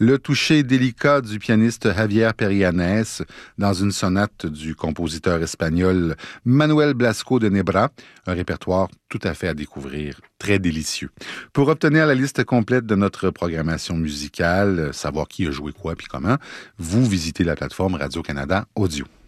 le toucher délicat du pianiste Javier Perianes dans une sonate du compositeur espagnol Manuel Blasco de Nebra, un répertoire tout à fait à découvrir, très délicieux. Pour obtenir la liste complète de notre programmation musicale, savoir qui a joué quoi puis comment, vous visitez la plateforme Radio-Canada Audio.